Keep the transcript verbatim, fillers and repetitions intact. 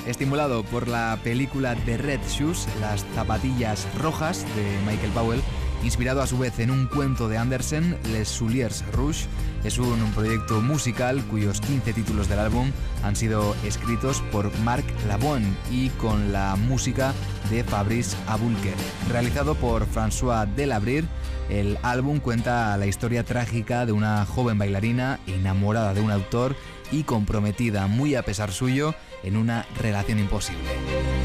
Estimulado por la película The Red Shoes, Las zapatillas rojas, de Michael Powell, inspirado a su vez en un cuento de Andersen, Les Souliers Rouges, es un, un proyecto musical cuyos quince títulos del álbum han sido escritos por Marc Lavoine y con la música de Fabrice Aboulker. Realizado por François Delabrir, el álbum cuenta la historia trágica de una joven bailarina enamorada de un autor y comprometida muy a pesar suyo en una relación imposible.